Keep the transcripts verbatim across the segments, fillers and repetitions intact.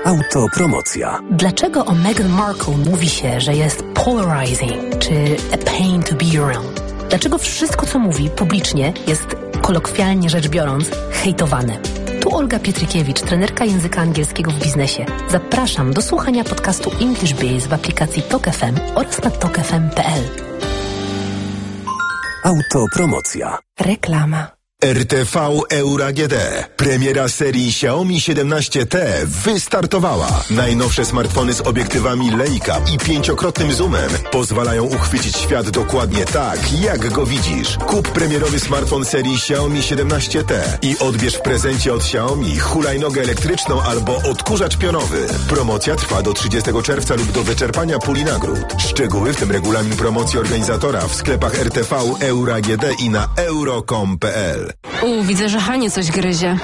Autopromocja. Dlaczego o Meghan Markle mówi się, że jest polarizing, czy a pain to be around? Dlaczego wszystko, co mówi publicznie, jest, kolokwialnie rzecz biorąc, hejtowane? Tu Olga Pietrykiewicz, trenerka języka angielskiego w biznesie. Zapraszam do słuchania podcastu English Biz w aplikacji Tok F M oraz na tok f m kropka p l. Autopromocja. Reklama. R T V Euro A G D. Premiera serii Xiaomi siedemnaście T wystartowała. Najnowsze smartfony z obiektywami Leica i pięciokrotnym zoomem pozwalają uchwycić świat dokładnie tak, jak go widzisz. Kup premierowy smartfon serii Xiaomi siedemnaście T i odbierz w prezencie od Xiaomi hulajnogę elektryczną albo odkurzacz pionowy. Promocja trwa do trzydziestego czerwca lub do wyczerpania puli nagród. Szczegóły, w tym regulamin promocji organizatora, w sklepach R T V Euro A G D i na euro kropka com kropka p l. U, widzę, że Hanie coś gryzie.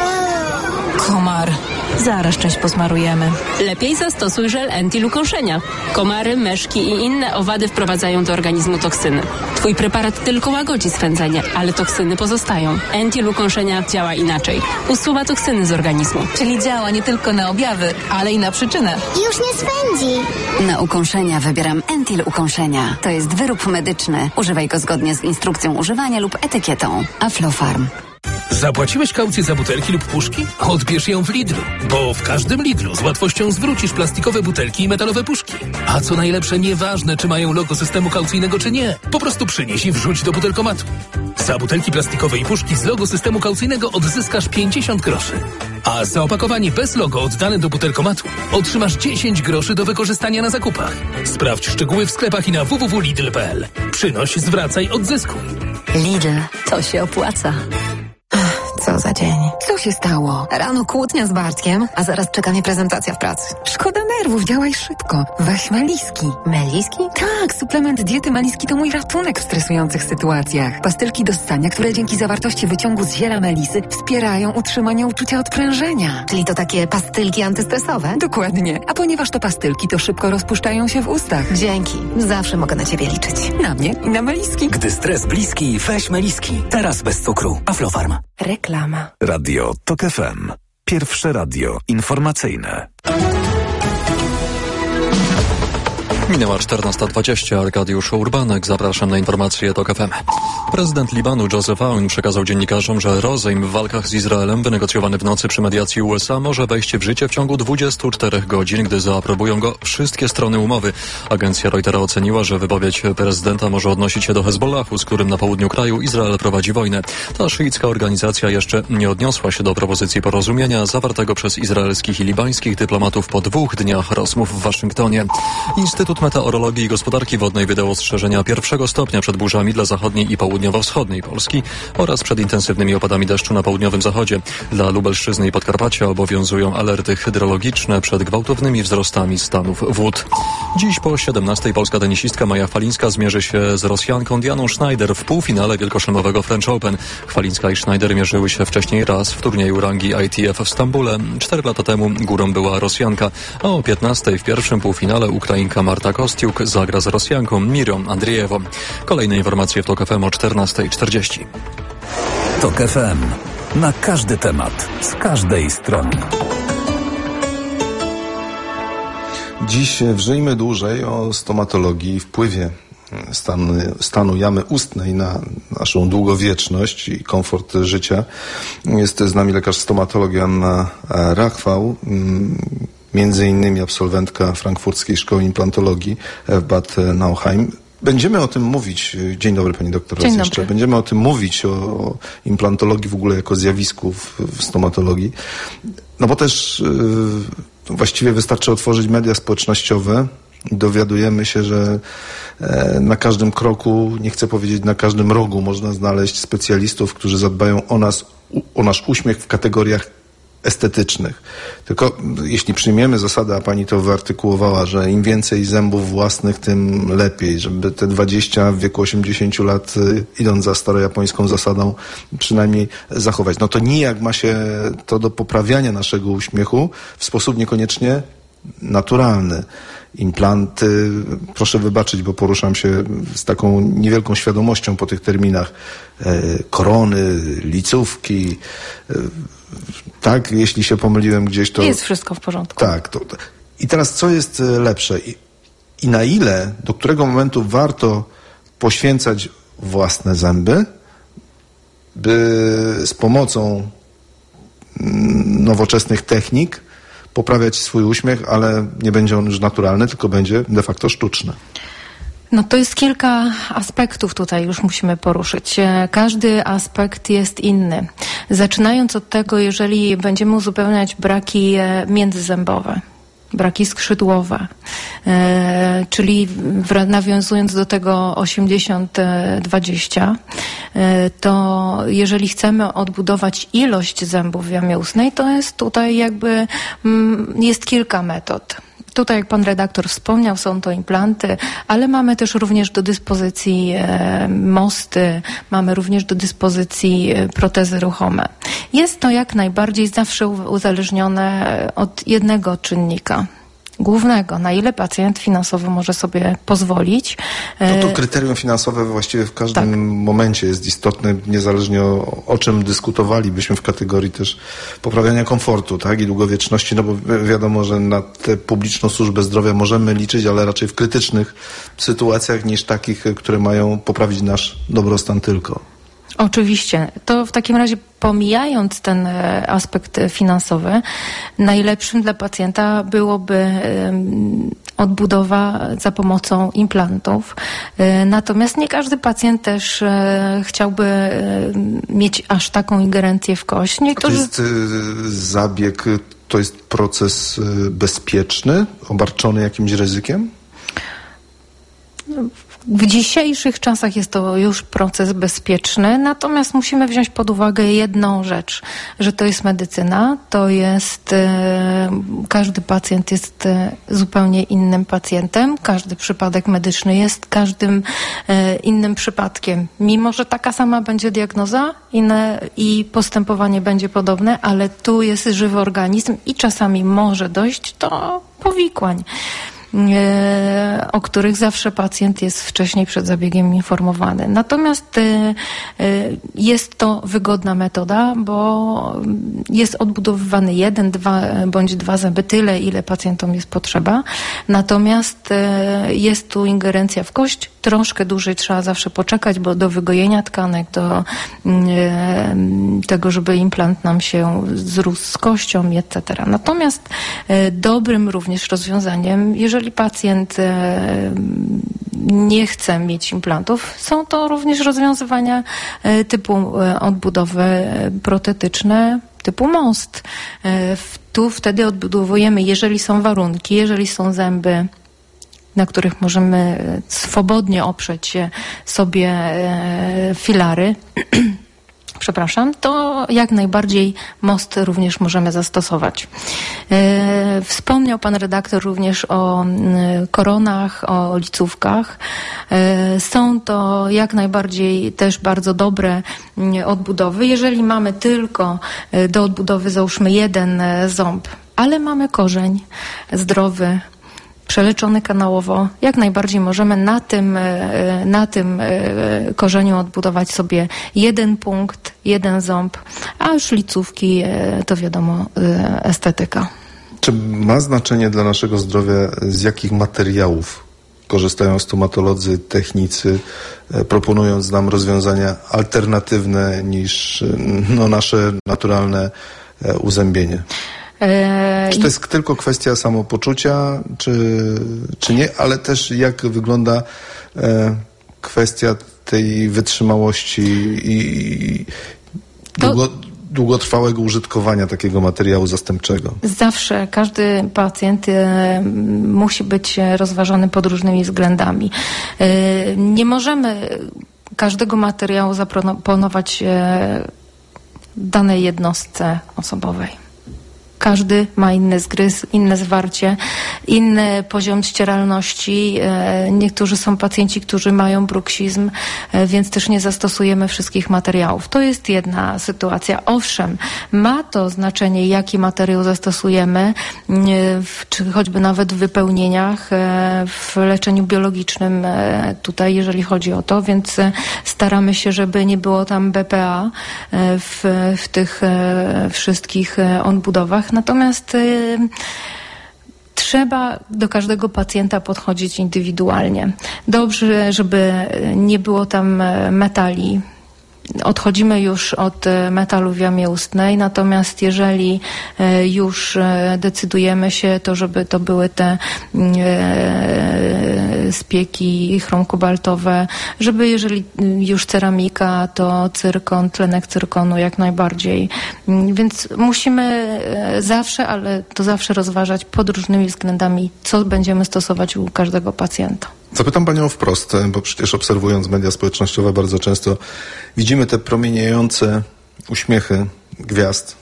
Komar. Zaraz część posmarujemy. Lepiej zastosuj żel Entil ukąszenia. Komary, meszki i inne owady wprowadzają do organizmu toksyny. Twój preparat tylko łagodzi swędzenie, ale toksyny pozostają. Entil ukąszenia działa inaczej. Usuwa toksyny z organizmu. Czyli działa nie tylko na objawy, ale i na przyczynę. Już nie swędzi. Na ukąszenia wybieram Entil ukąszenia. To jest wyrób medyczny. Używaj go zgodnie z instrukcją używania lub etykietą. Aflofarm. Zapłaciłeś kaucję za butelki lub puszki? Odbierz ją w Lidlu, bo w każdym Lidlu z łatwością zwrócisz plastikowe butelki i metalowe puszki. A co najlepsze, nieważne, czy mają logo systemu kaucyjnego, czy nie. Po prostu przynieś i wrzuć do butelkomatu. Za butelki plastikowe i puszki z logo systemu kaucyjnego odzyskasz pięćdziesiąt groszy. A za opakowanie bez logo oddane do butelkomatu otrzymasz dziesięć groszy do wykorzystania na zakupach. Sprawdź szczegóły w sklepach i na w w w kropka lidl kropka p l. Przynoś, zwracaj, odzyskuj. Lidl, to się opłaca. Co za dzień. Co się stało? Rano kłótnia z Bartkiem, a zaraz czeka mnie prezentacja w pracy. Szkoda nerwów, działaj szybko. Weź Meliski. Meliski? Tak, suplement diety Meliski to mój ratunek w stresujących sytuacjach. Pastylki do ssania, które dzięki zawartości wyciągu z ziela melisy wspierają utrzymanie uczucia odprężenia. Czyli to takie pastylki antystresowe? Dokładnie. A ponieważ to pastylki, to szybko rozpuszczają się w ustach. Dzięki. Zawsze mogę na ciebie liczyć. Na mnie i na Meliski. Gdy stres bliski, weź Meliski. Teraz bez cukru. Aflofarm. Reklama. Radio Tok F M. Pierwsze radio informacyjne. Minęła czternasta dwadzieścia. Arkadiusz Urbanek. Zapraszam na informacje Tok F M. Prezydent Libanu Joseph Aoun przekazał dziennikarzom, że rozejm w walkach z Izraelem wynegocjowany w nocy przy mediacji U S A może wejść w życie w ciągu dwudziestu czterech godzin, gdy zaaprobują go wszystkie strony umowy. Agencja Reutera oceniła, że wypowiedź prezydenta może odnosić się do Hezbollahu, z którym na południu kraju Izrael prowadzi wojnę. Ta szyicka organizacja jeszcze nie odniosła się do propozycji porozumienia zawartego przez izraelskich i libańskich dyplomatów po dwóch dniach rozmów w Waszyngtonie. Instytut Meteorologii i Gospodarki Wodnej wydał ostrzeżenia pierwszego stopnia przed burzami dla zachodniej i południowo-wschodniej Polski oraz przed intensywnymi opadami deszczu na południowym zachodzie. Dla Lubelszczyzny i Podkarpacia obowiązują alerty hydrologiczne przed gwałtownymi wzrostami stanów wód. Dziś po siedemnastej polska tenisistka Maja Chwalińska zmierzy się z Rosjanką Dianą Schneider w półfinale wielkoszlemowego French Open. Chwalińska i Schneider mierzyły się wcześniej raz w turnieju rangi I T F w Stambule. Cztery lata temu górą była Rosjanka, a o piętnastej w pierwszym półfinale Ukrainka Marta Kostiuk zagra z Rosjanką Mirią Andriejewą. Kolejne informacje w Tok F M o czternastej czterdzieści. Tok F M. Na każdy temat, z każdej strony. Dziś wrzyjmy dłużej o stomatologii i wpływie stanu, stanu jamy ustnej na naszą długowieczność i komfort życia. Jest z nami lekarz stomatolog Joanna Rachwał, między innymi absolwentka Frankfurckiej Szkoły Implantologii w Bad Nauheim. Będziemy o tym mówić. Dzień dobry, pani doktor. Dzień jeszcze. dobry. Będziemy o tym mówić, o, o implantologii w ogóle jako zjawisku w, w stomatologii. No bo też yy, właściwie wystarczy otworzyć media społecznościowe i dowiadujemy się, że e, na każdym kroku, nie chcę powiedzieć na każdym rogu, można znaleźć specjalistów, którzy zadbają o nas, u, o nasz uśmiech w kategoriach estetycznych. Tylko jeśli przyjmiemy zasadę, a pani to wyartykułowała, że im więcej zębów własnych, tym lepiej, żeby te dwadzieścia w wieku osiemdziesięciu lat, idąc za starojapońską zasadą, przynajmniej zachować. No to nijak ma się to do poprawiania naszego uśmiechu w sposób niekoniecznie naturalny. Implanty, proszę wybaczyć, bo poruszam się z taką niewielką świadomością po tych terminach, e, korony, licówki, e, tak, jeśli się pomyliłem gdzieś, to... Jest wszystko w porządku. Tak. To, I teraz co jest lepsze? I, I na ile, do którego momentu warto poświęcać własne zęby, by z pomocą nowoczesnych technik poprawiać swój uśmiech, ale nie będzie on już naturalny, tylko będzie de facto sztuczny. No to jest kilka aspektów tutaj już musimy poruszyć. Każdy aspekt jest inny. Zaczynając od tego, jeżeli będziemy uzupełniać braki międzyzębowe, braki skrzydłowe, e, czyli w, nawiązując do tego osiemdziesiąt dwadzieścia, e, to jeżeli chcemy odbudować ilość zębów w jamie ustnej, to jest tutaj jakby m, jest kilka metod. Tutaj, jak pan redaktor wspomniał, są to implanty, ale mamy też również do dyspozycji e, mosty, mamy również do dyspozycji e, protezy ruchome. Jest to jak najbardziej zawsze uzależnione od jednego czynnika głównego, na ile pacjent finansowo może sobie pozwolić. No to kryterium finansowe właściwie w każdym tak. momencie jest istotne, niezależnie o, o czym dyskutowalibyśmy w kategorii też poprawiania komfortu, tak, i długowieczności, no bo wiadomo, że na tę publiczną służbę zdrowia możemy liczyć, ale raczej w krytycznych sytuacjach niż takich, które mają poprawić nasz dobrostan tylko. Oczywiście. To w takim razie, pomijając ten aspekt finansowy, najlepszym dla pacjenta byłoby odbudowa za pomocą implantów. Natomiast nie każdy pacjent też chciałby mieć aż taką ingerencję w kość. Niektórzy... To jest zabieg, to jest proces bezpieczny, obarczony jakimś ryzykiem? W dzisiejszych czasach jest to już proces bezpieczny, natomiast musimy wziąć pod uwagę jedną rzecz, że to jest medycyna, to jest, e, każdy pacjent jest e, zupełnie innym pacjentem, każdy przypadek medyczny jest każdym e, innym przypadkiem. Mimo że taka sama będzie diagnoza inne, i postępowanie będzie podobne, ale tu jest żywy organizm i czasami może dojść do powikłań, o których zawsze pacjent jest wcześniej przed zabiegiem informowany. Natomiast jest to wygodna metoda, bo jest odbudowywany jeden, dwa bądź dwa zęby, tyle ile pacjentom jest potrzeba. Natomiast jest tu ingerencja w kość, troszkę dłużej trzeba zawsze poczekać, bo do wygojenia tkanek, do tego, żeby implant nam się zrósł z kością, et cetera. Natomiast dobrym również rozwiązaniem, jeżeli Jeżeli pacjent nie chce mieć implantów, są to również rozwiązywania typu odbudowy protetyczne, typu most. Tu wtedy odbudowujemy, jeżeli są warunki, jeżeli są zęby, na których możemy swobodnie oprzeć sobie filary, przepraszam, to jak najbardziej most również możemy zastosować. E, wspomniał pan redaktor również o e, koronach, o licówkach. E, są to jak najbardziej też bardzo dobre e, odbudowy. Jeżeli mamy tylko e, do odbudowy załóżmy jeden e, ząb, ale mamy korzeń zdrowy, przeleczony kanałowo, jak najbardziej możemy na tym, na tym korzeniu odbudować sobie jeden punkt, jeden ząb, a już licówki to wiadomo estetyka. Czy ma znaczenie dla naszego zdrowia, z jakich materiałów korzystają stomatolodzy, technicy, proponując nam rozwiązania alternatywne niż no, nasze naturalne uzębienie? Czy to jest tylko kwestia samopoczucia, czy, czy nie, ale też jak wygląda e, kwestia tej wytrzymałości i długo, długotrwałego użytkowania takiego materiału zastępczego? Zawsze każdy pacjent e, musi być rozważony pod różnymi względami. E, nie możemy każdego materiału zaproponować e, danej jednostce osobowej. Każdy ma inny zgryz, inne zwarcie, inny poziom ścieralności. Niektórzy są pacjenci, którzy mają bruksizm, więc też nie zastosujemy wszystkich materiałów. To jest jedna sytuacja. Owszem, ma to znaczenie, jaki materiał zastosujemy, czy choćby nawet w wypełnieniach, w leczeniu biologicznym tutaj, jeżeli chodzi o to, więc staramy się, żeby nie było tam B P A w, w tych wszystkich odbudowach. Natomiast y, trzeba do każdego pacjenta podchodzić indywidualnie. Dobrze, żeby nie było tam metali. Odchodzimy już od metalu w jamie ustnej, natomiast jeżeli już decydujemy się, to żeby to były te spieki chromkobaltowe, żeby jeżeli już ceramika, to cyrkon, tlenek cyrkonu jak najbardziej. Więc musimy zawsze, ale to zawsze rozważać pod różnymi względami, co będziemy stosować u każdego pacjenta. Zapytam panią wprost, bo przecież obserwując media społecznościowe bardzo często widzimy te promieniejące uśmiechy gwiazd.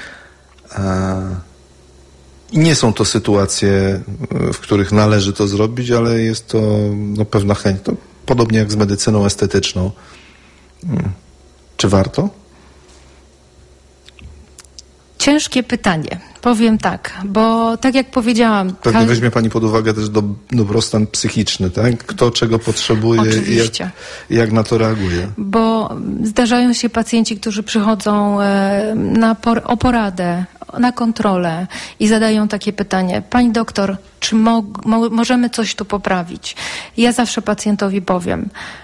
I nie są to sytuacje, w których należy to zrobić, ale jest to no, pewna chęć. To podobnie jak z medycyną estetyczną. Czy warto? Ciężkie pytanie. Powiem tak, bo tak jak powiedziałam... Pewnie weźmie pani pod uwagę też do, dobrostan psychiczny, tak? Kto czego potrzebuje i jak, jak na to reaguje. Bo zdarzają się pacjenci, którzy przychodzą na por- o poradę, na kontrolę i zadają takie pytanie: pani doktor, czy mo- mo- możemy coś tu poprawić? Ja zawsze pacjentowi powiem: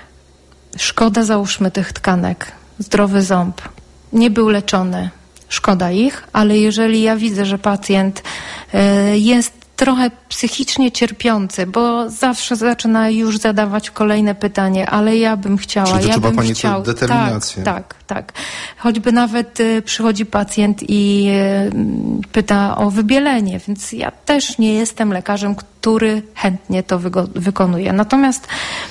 szkoda, załóżmy, tych tkanek, zdrowy ząb, nie był leczony. Szkoda ich, ale jeżeli ja widzę, że pacjent y, jest trochę psychicznie cierpiący, bo zawsze zaczyna już zadawać kolejne pytanie, ale ja bym chciała, Czyli ja bym pani chciał. determinację. Tak, tak, tak. Choćby nawet y, przychodzi pacjent i y, pyta o wybielenie, więc ja też nie jestem lekarzem, który chętnie to wygo- wykonuje. Natomiast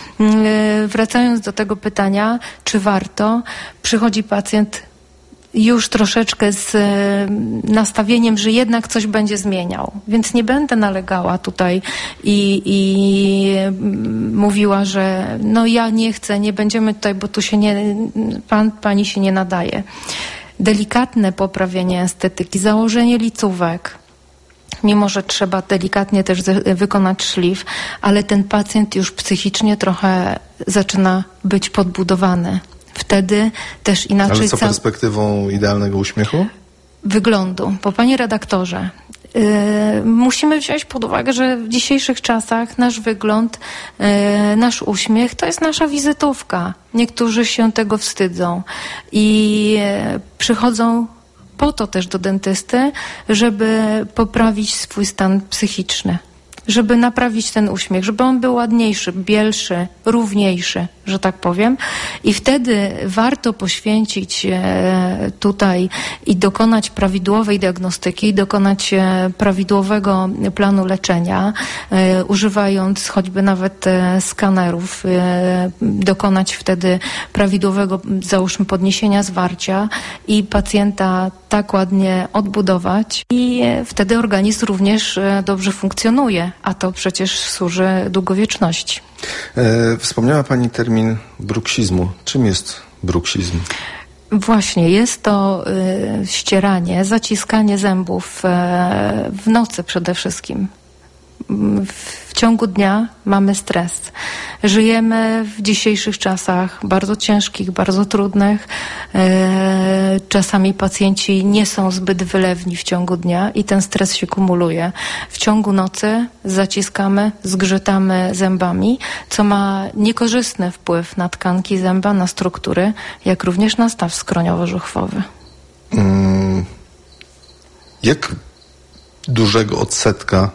y, wracając do tego pytania, czy warto, przychodzi pacjent już troszeczkę z nastawieniem, że jednak coś będzie zmieniał. Więc nie będę nalegała tutaj i, i mówiła, że no ja nie chcę, nie będziemy tutaj, bo tu się nie, pan, pani się nie nadaje. Delikatne poprawienie estetyki, założenie licówek, mimo że trzeba delikatnie też wykonać szlif, ale ten pacjent już psychicznie trochę zaczyna być podbudowany. Wtedy też inaczej... Ale co perspektywą idealnego uśmiechu? Wyglądu. Bo panie redaktorze, yy, musimy wziąć pod uwagę, że w dzisiejszych czasach nasz wygląd, yy, nasz uśmiech to jest nasza wizytówka. Niektórzy się tego wstydzą i yy, przychodzą po to też do dentysty, żeby poprawić swój stan psychiczny. Żeby naprawić ten uśmiech, żeby on był ładniejszy, bielszy, równiejszy, że tak powiem. I wtedy warto poświęcić e, tutaj i dokonać prawidłowej diagnostyki, dokonać e, prawidłowego planu leczenia, e, używając choćby nawet e, skanerów, e, dokonać wtedy prawidłowego, załóżmy, podniesienia zwarcia i pacjenta tak ładnie odbudować i e, wtedy organizm również e, dobrze funkcjonuje. A to przecież służy długowieczności. E, wspomniała pani termin bruksizmu. Czym jest bruksizm? Właśnie, jest to y, ścieranie, zaciskanie zębów y, w nocy przede wszystkim. W ciągu dnia mamy stres. Żyjemy w dzisiejszych czasach bardzo ciężkich, bardzo trudnych. Czasami pacjenci nie są zbyt wylewni w ciągu dnia i ten stres się kumuluje. W ciągu nocy zaciskamy, zgrzytamy zębami, co ma niekorzystny wpływ na tkanki zęba, na struktury, jak również na staw skroniowo-żuchwowy. Hmm. Jak dużego odsetka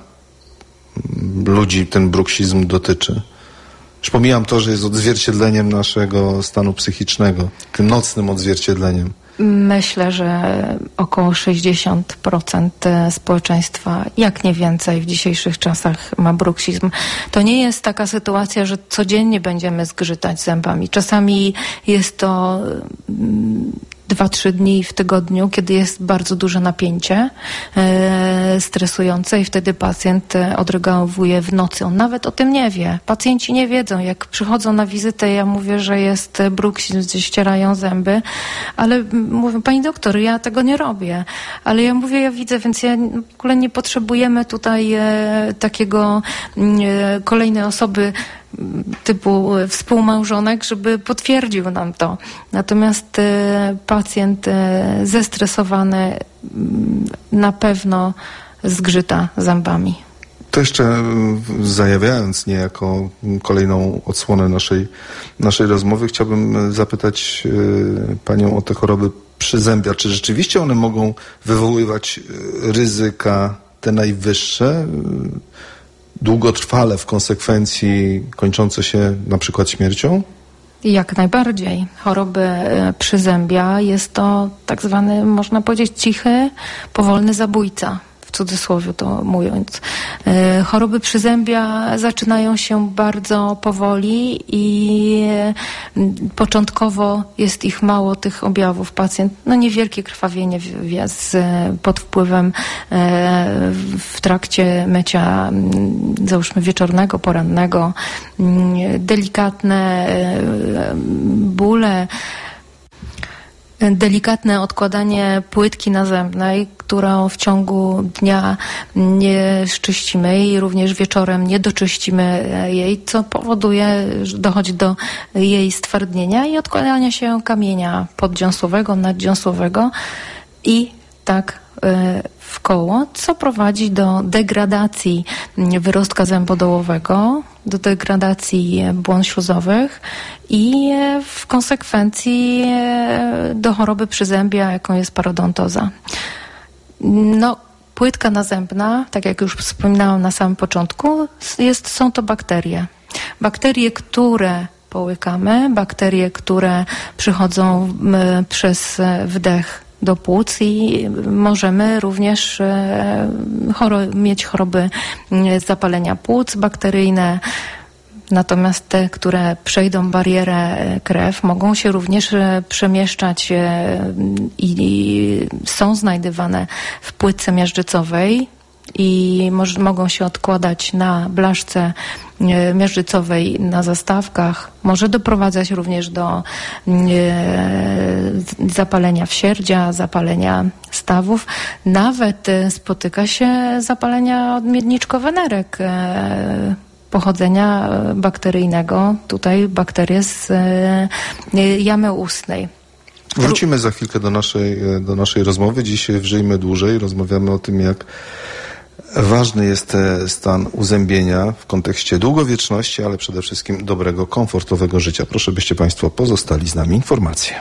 ludzi ten bruksizm dotyczy? Już pomijam to, że jest odzwierciedleniem naszego stanu psychicznego, tym nocnym odzwierciedleniem. Myślę, że około sześćdziesiąt procent społeczeństwa, jak nie więcej, w dzisiejszych czasach ma bruksizm. To nie jest taka sytuacja, że codziennie będziemy zgrzytać zębami. Czasami jest to dwa trzy dni w tygodniu, kiedy jest bardzo duże napięcie e, stresujące i wtedy pacjent odreagowuje w nocy. On nawet o tym nie wie. Pacjenci nie wiedzą. Jak przychodzą na wizytę, ja mówię, że jest bruksizm, ścierają zęby, ale mówię, pani doktor, ja tego nie robię. Ale ja mówię, ja widzę, więc ja w ogóle nie potrzebujemy tutaj e, takiego e, kolejnej osoby typu współmałżonek, żeby potwierdził nam to. Natomiast e, pacjent e, zestresowany na pewno zgrzyta zębami. To jeszcze zajawiając niejako kolejną odsłonę naszej, naszej rozmowy, chciałbym zapytać y, panią o te choroby przyzębia. Czy rzeczywiście one mogą wywoływać ryzyka te najwyższe, długotrwale w konsekwencji kończące się na przykład śmiercią? Jak najbardziej. Choroby przyzębia jest to tak zwany, można powiedzieć, cichy, powolny zabójca. W cudzysłowie to mówiąc. E, choroby przyzębia zaczynają się bardzo powoli i e, początkowo jest ich mało, tych objawów. Pacjent, no niewielkie krwawienie w, w, z, pod wpływem e, w trakcie mycia, m, załóżmy wieczornego, porannego, m, delikatne e, bóle, delikatne odkładanie płytki nazębnej, którą w ciągu dnia nie szczyścimy i również wieczorem nie doczyścimy jej, co powoduje, że dochodzi do jej stwardnienia i odkładania się kamienia poddziąsłowego, naddziąsłowego i tak w koło, co prowadzi do degradacji wyrostka zębodołowego, do degradacji błon śluzowych i w konsekwencji do choroby przyzębia, jaką jest parodontoza. No, płytka nazębna, tak jak już wspominałam na samym początku, jest, są to bakterie. Bakterie, które połykamy, bakterie, które przychodzą przez wdech do płuc i możemy również e, choro- mieć choroby zapalenia płuc bakteryjne. Natomiast te, które przejdą barierę krew, mogą się również przemieszczać i są znajdywane w płytce miażdżycowej i moż, mogą się odkładać na blaszce miażdżycowej na zastawkach. Może doprowadzać również do e, zapalenia wsierdzia, zapalenia stawów. Nawet e, spotyka się zapalenia odmiedniczko-wenerek e, pochodzenia bakteryjnego. Tutaj bakterie z e, jamy ustnej. Wrócimy za chwilkę do naszej, do naszej rozmowy. Dziś w Żyjmy Dłużej rozmawiamy o tym, jak ważny jest stan uzębienia w kontekście długowieczności, ale przede wszystkim dobrego, komfortowego życia. Proszę, byście Państwo pozostali z nami. Informacje.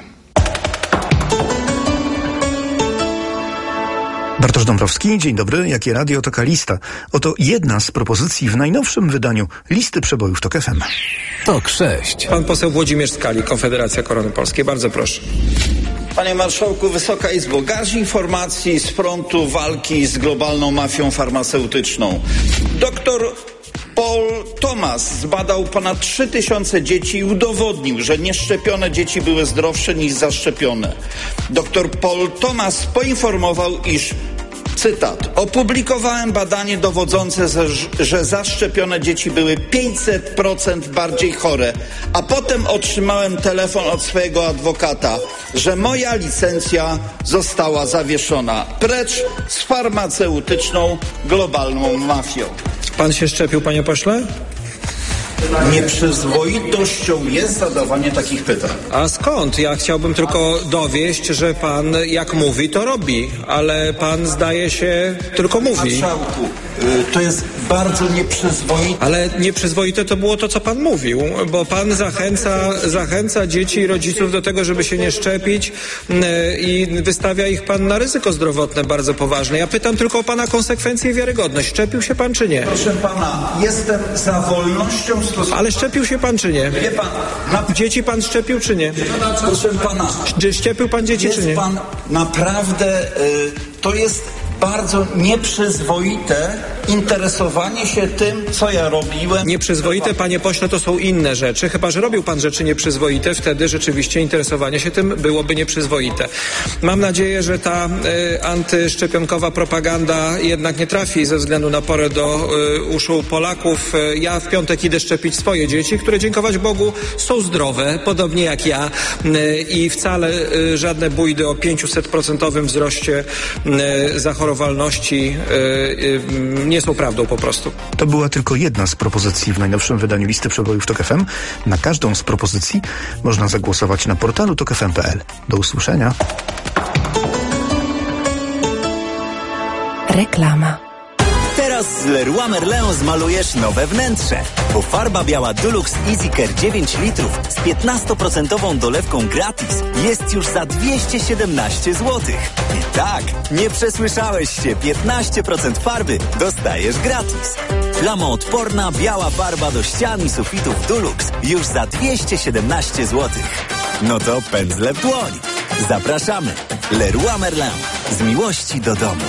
Bartosz Dąbrowski, dzień dobry. Jakie radio, taka lista. Oto jedna z propozycji w najnowszym wydaniu listy przebojów TOK F M. TOK sześć. Pan poseł Włodzimierz Skali, Konfederacja Korony Polskiej. Bardzo proszę. Panie Marszałku, Wysoka Izbo, garść informacji z frontu walki z globalną mafią farmaceutyczną. Doktor Paul Thomas zbadał ponad trzy tysiące dzieci i udowodnił, że nieszczepione dzieci były zdrowsze niż zaszczepione. Doktor Paul Thomas poinformował, iż, cytat, opublikowałem badanie dowodzące, że zaszczepione dzieci były pięćset procent bardziej chore, a potem otrzymałem telefon od swojego adwokata, że moja licencja została zawieszona. Precz z farmaceutyczną globalną mafią. Pan się szczepił, panie pośle? Nieprzyzwoitością jest zadawanie takich pytań. A skąd? Ja chciałbym tylko dowieść, że pan jak mówi, to robi, ale pan zdaje się tylko mówi. Marszałku, y, to jest bardzo nieprzyzwoite. Ale nieprzyzwoite to było to, co pan mówił, bo pan zachęca, zachęca dzieci i rodziców do tego, żeby się nie szczepić y, i wystawia ich pan na ryzyko zdrowotne bardzo poważne. Ja pytam tylko o pana konsekwencje i wiarygodność. Szczepił się pan czy nie? Proszę pana, jestem za wolnością. Ale szczepił się pan czy nie? Wie pan, na... Dzieci pan szczepił czy nie? Proszę pana, szczepił pan dzieci jest czy nie? Pan naprawdę, y, to jest bardzo nieprzyzwoite interesowanie się tym, co ja robiłem. Nieprzyzwoite, panie pośle, to są inne rzeczy. Chyba że robił pan rzeczy nieprzyzwoite, wtedy rzeczywiście interesowanie się tym byłoby nieprzyzwoite. Mam nadzieję, że ta y, antyszczepionkowa propaganda jednak nie trafi ze względu na porę do y, uszu Polaków. Y, ja w piątek idę szczepić swoje dzieci, które dziękować Bogu są zdrowe, podobnie jak ja y, i wcale y, żadne bójdy o pięćset procent wzroście y, zachorowalności y, y, nie są prawdą po prostu. To była tylko jedna z propozycji w najnowszym wydaniu listy przebojów Tok F M. Na każdą z propozycji można zagłosować na portalu tok f m kropka p l. Do usłyszenia. Reklama. Teraz z Leroy Merlin zmalujesz nowe wnętrze, bo farba biała Dulux Easy Care dziewięć litrów z piętnaście procent dolewką gratis jest już za dwieście siedemnaście złotych. I tak, nie przesłyszałeś się, piętnaście procent farby dostajesz gratis. Plamoodporna biała farba do ścian i sufitów Dulux już za dwieście siedemnaście złotych. No to pędzle w dłoń. Zapraszamy. Leroy Merlin. Z miłości do domu.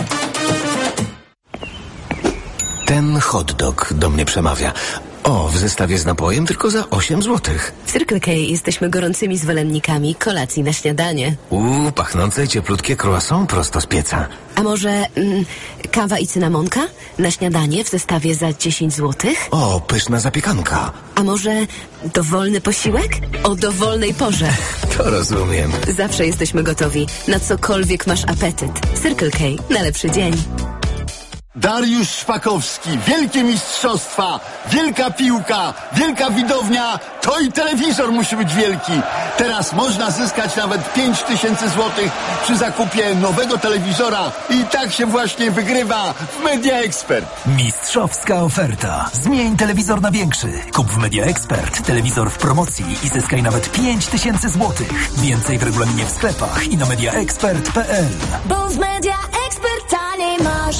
Ten hot dog do mnie przemawia. O, w zestawie z napojem tylko za osiem złotych. W Circle K jesteśmy gorącymi zwolennikami kolacji na śniadanie. Uuu, pachnące i cieplutkie croissant prosto z pieca. A może mm, kawa i cynamonka na śniadanie w zestawie za dziesięć złotych? O, pyszna zapiekanka. A może dowolny posiłek? O dowolnej porze. To rozumiem. Zawsze jesteśmy gotowi. Na cokolwiek masz apetyt. Circle K. Na lepszy dzień. Dariusz Szpakowski, wielkie mistrzostwa, wielka piłka, wielka widownia, to i telewizor musi być wielki. Teraz można zyskać nawet pięć tysięcy złotych przy zakupie nowego telewizora i tak się właśnie wygrywa w Media Expert. Mistrzowska oferta. Zmień telewizor na większy. Kup w Media Expert telewizor w promocji i zyskaj nawet pięć tysięcy złotych. Więcej w regulaminie w sklepach i na media expert kropka p l. Bo w Media Expert taniej masz.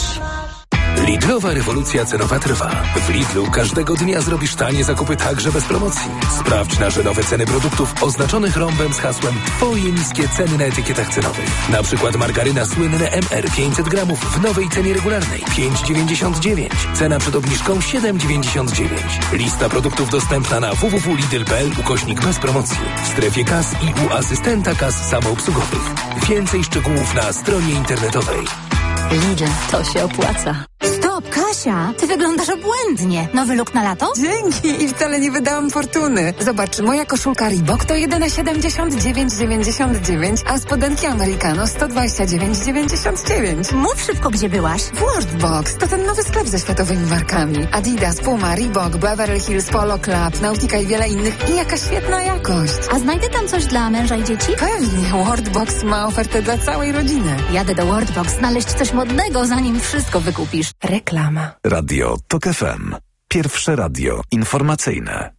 Lidlowa rewolucja cenowa trwa. W Lidlu każdego dnia zrobisz tanie zakupy także bez promocji. Sprawdź nasze nowe ceny produktów oznaczonych rąbem z hasłem Twoje niskie ceny na etykietach cenowych. Na przykład margaryna słynne M R pięćset gramów w nowej cenie regularnej pięć dziewięćdziesiąt dziewięć. Cena przed obniżką siedem dziewięćdziesiąt dziewięć. Lista produktów dostępna na w w w kropka lidl kropka p l ukośnik bez promocji. W strefie kas i u asystenta kas samoobsługowych. Więcej szczegółów na stronie internetowej. Lidl, to się opłaca. Stop, Kasia, ty wyglądasz obłędnie. Nowy look na lato? Dzięki i wcale nie wydałam fortuny. Zobacz, moja koszulka Reebok to jedyne siedemdziesiąt dziewięć dziewięćdziesiąt dziewięć, a spodenki Americano sto dwadzieścia dziewięć dziewięćdziesiąt dziewięć. Mów szybko, gdzie byłaś. W Worldbox, to ten nowy sklep ze światowymi markami. Adidas, Puma, Reebok, Beverly Hills, Polo Club, Nautica i wiele innych i jaka świetna jakość. A znajdę tam coś dla męża i dzieci? Pewnie, Worldbox ma ofertę dla całej rodziny. Jadę do Worldbox znaleźć coś modnego, zanim wszystko wykupisz. Reklama. Radio Tok F M. Pierwsze radio informacyjne.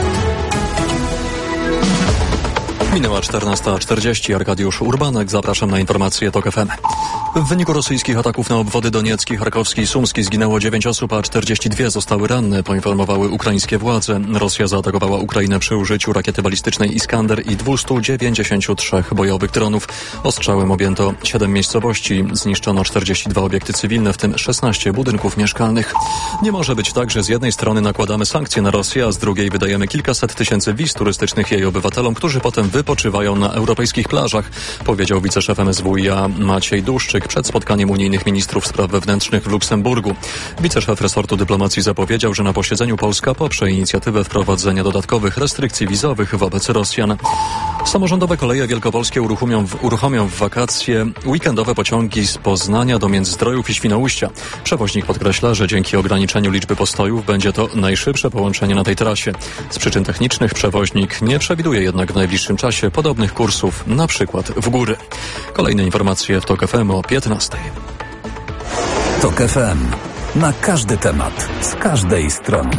Minęła czternasta czterdzieści. Arkadiusz Urbanek. Zapraszam na informacje Tok F M. W wyniku rosyjskich ataków na obwody doniecki, charkowski i sumski zginęło dziewięć osób, a czterdzieści dwie zostały ranne, poinformowały ukraińskie władze. Rosja zaatakowała Ukrainę przy użyciu rakiety balistycznej Iskander i dwieście dziewięćdziesiąt trzy bojowych dronów. Ostrzałem objęto siedem miejscowości. Zniszczono czterdzieści dwa obiekty cywilne, w tym szesnaście budynków mieszkalnych. Nie może być tak, że z jednej strony nakładamy sankcje na Rosję, a z drugiej wydajemy kilkaset tysięcy wiz turystycznych jej obywatelom, którzy potem wypoczywają na europejskich plażach, powiedział wiceszef M S W i a Maciej Duszczyk przed spotkaniem unijnych ministrów spraw wewnętrznych w Luksemburgu. Wiceszef resortu dyplomacji zapowiedział, że na posiedzeniu Polska poprze inicjatywę wprowadzenia dodatkowych restrykcji wizowych wobec Rosjan. Samorządowe koleje wielkopolskie uruchomią w, uruchomią w wakacje weekendowe pociągi z Poznania do Międzyzdrojów i Świnoujścia. Przewoźnik podkreśla, że dzięki ograniczeniu liczby postojów będzie to najszybsze połączenie na tej trasie. Z przyczyn technicznych przewoźnik nie przewiduje jednak w najbliższym czasie podobnych kursów, na przykład w góry. Kolejne informacje w Tok F M o piętnastej. Tok F M. Na każdy temat, z każdej strony.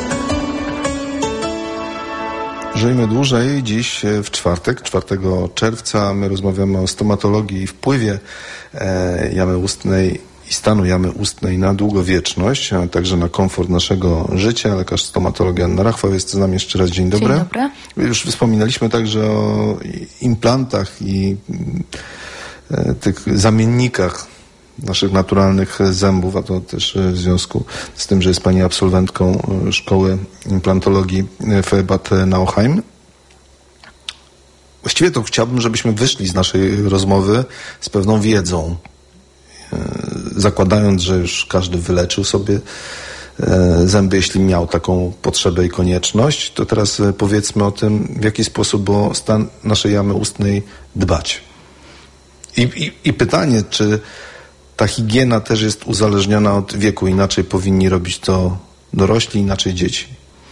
Żyjmy dłużej. Dziś w czwartek, czwartego czerwca, my rozmawiamy o stomatologii i wpływie e, jamy ustnej i stanu jamy ustnej na długowieczność, a także na komfort naszego życia. Lekarz stomatolog Anna Rachwał jest z nami jeszcze raz. Dzień dobry. Dzień dobry. Już wspominaliśmy także o implantach i e, tych zamiennikach naszych naturalnych zębów, a to też w związku z tym, że jest pani absolwentką szkoły implantologii w Bad Nauheim. Właściwie to chciałbym, żebyśmy wyszli z naszej rozmowy z pewną wiedzą, zakładając, że już każdy wyleczył sobie zęby, jeśli miał taką potrzebę i konieczność, to teraz powiedzmy o tym, w jaki sposób o stan naszej jamy ustnej dbać. I, i, i pytanie, czy ta higiena też jest uzależniona od wieku, inaczej powinni robić to dorośli, inaczej dzieci.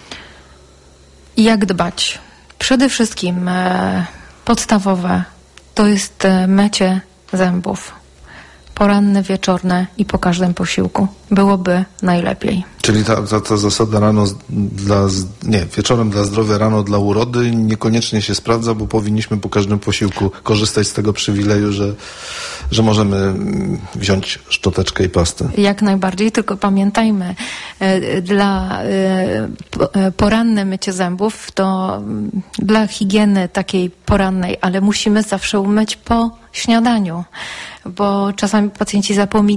Jak dbać? Przede wszystkim e, podstawowe to jest e, mycie zębów. Poranne, wieczorne i po każdym posiłku. Byłoby najlepiej. Czyli ta, ta, ta zasada rano dla, nie, wieczorem dla zdrowia, rano dla urody niekoniecznie się sprawdza, bo powinniśmy po każdym posiłku korzystać z tego przywileju, że, że możemy wziąć szczoteczkę i pastę. Jak najbardziej, tylko pamiętajmy, dla poranne mycie zębów to dla higieny takiej porannej, ale musimy zawsze umyć po śniadaniu, bo czasami pacjenci zapominają,